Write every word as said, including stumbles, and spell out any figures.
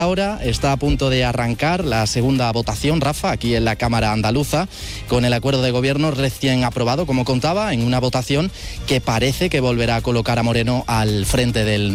Ahora está a punto de arrancar la segunda votación, Rafa, aquí en la Cámara Andaluza, con el acuerdo de gobierno recién aprobado, como contaba, en una votación que parece que volverá a colocar a Moreno al frente del